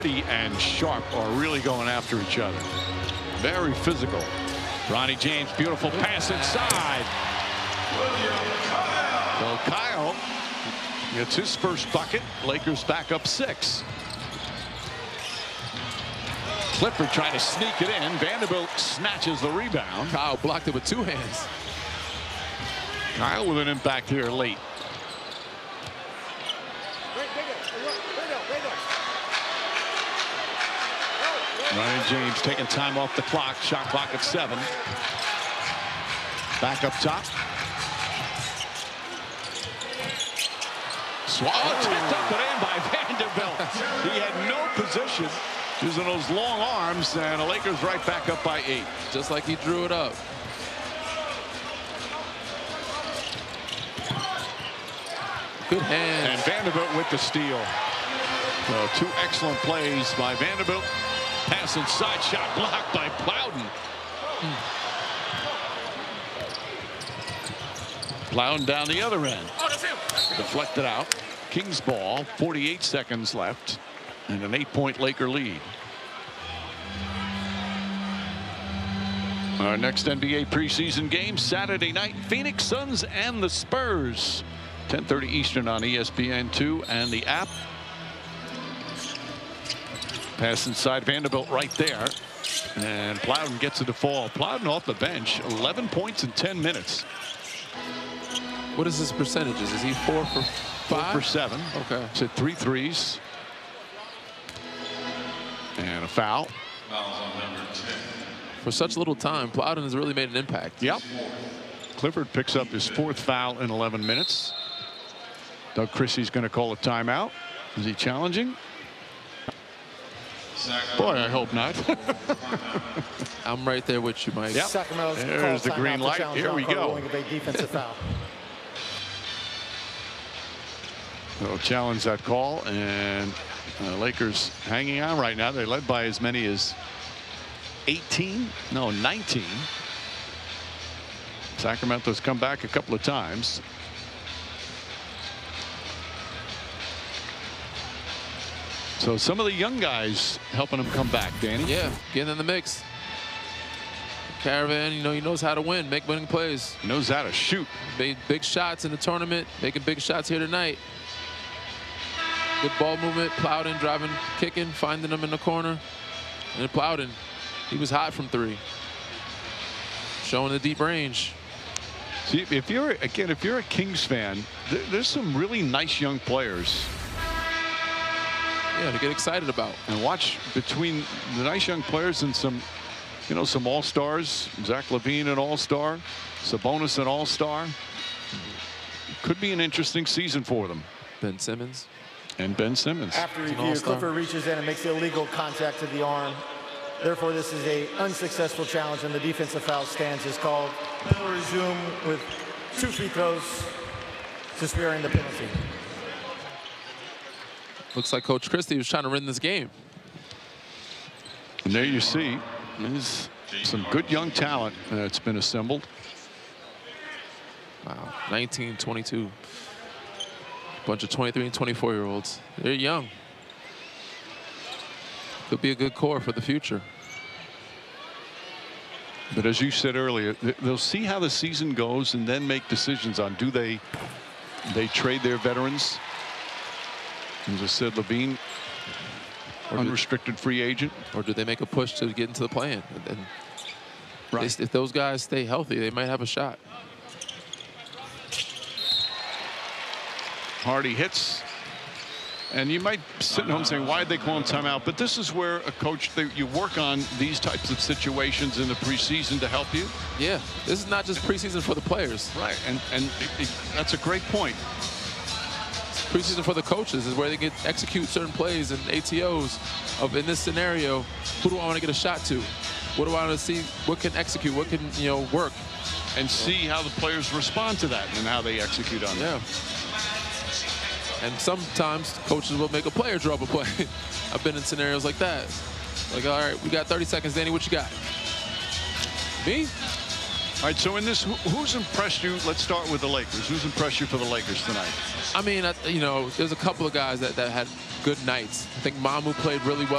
And Sharp are really going after each other. Very physical. Bronny James, beautiful pass inside. Well, Kyle gets his first bucket. Lakers back up 6. Clifford trying to sneak it in. Vanderbilt snatches the rebound. Kyle blocked it with 2 hands. Kyle with an impact here late. Bronny James taking time off the clock. Shot clock at 7. Back up top. Swallow tipped up and in by Vanderbilt. He had no position using those long arms, and the Lakers right back up by 8. Just like he drew it up. Good hands. And Vanderbilt with the steal. So 2 excellent plays by Vanderbilt. Pass inside, shot blocked by Plowden. Plowden down the other end. Deflected out. Kings ball. 48 seconds left. And an 8-point Laker lead. Our next NBA preseason game Saturday night. Phoenix Suns and the Spurs. 10:30 Eastern on ESPN2 and the app. Pass inside, Vanderbilt right there. And Plowden gets it to fall. Plowden off the bench. 11 points in 10 minutes. What is his percentages? Is he 4 for 5? 4 for 7. Okay. He's hit 3 threes. And a foul. For such little time, Plowden has really made an impact. Yep. Clifford picks up his 4th foul in 11 minutes. Doug Christie's going to call a timeout. Is he challenging? Boy, I hope not. I'm right there with you, Mike. Yep. There's the green light. Here we go. Defensive foul. They'll challenge that call, and Lakers hanging on right now. They're led by as many as 19. Sacramento's come back a couple of times. So some of the young guys helping him come back, Danny. Yeah, getting in the mix. Caravan, you know, he knows how to win, make winning plays. He knows how to shoot. Made big shots in the tournament, making big shots here tonight. Good ball movement, Plowden driving, kicking, finding them in the corner. And Plowden, he was hot from 3. Showing the deep range. See, if you're a Kings fan, there's some really nice young players. Yeah, to get excited about. And watch between the nice young players and some, some all-stars. Zach LaVine an all-star, Sabonis an all-star. Could be an interesting season for them. Ben Simmons. And Ben Simmons. After review, Clifford reaches in and makes illegal contact to the arm. Therefore, this is an unsuccessful challenge, and the defensive foul stance is called. We'll resume with 2 free throws to sparing the penalty. Looks like Coach Christie was trying to win this game. And there you see, there's some good young talent that's been assembled. Wow, 19, 22. Bunch of 23 and 24-year-olds. They're young. Could be a good core for the future. But as you said earlier, they'll see how the season goes and then make decisions on do they trade their veterans. As I said, LaVine, unrestricted free agent. Or do they make a push to get into the play-in? And right. If those guys stay healthy, they might have a shot. Hardy hits. And you might sit at home saying, why did they call him timeout? But this is where a coach, you work on these types of situations in the preseason to help you. Yeah, this is not just preseason for the players. Right, and that's a great point. Preseason for the coaches is where they get execute certain plays and ATOs of, in this scenario, who do I want to get a shot to? What do I want to see? What can execute? What can, work? And see how the players respond to that and how they execute on it. Yeah. And sometimes coaches will make a player draw up a play. I've been in scenarios like that. Like, all right, we got 30 seconds, Danny, what you got? Me? All right, so in this, who's impressed you? Let's start with the Lakers. Who's impressed you for the Lakers tonight? I mean, there's a couple of guys that had good nights. I think Mamu played really well.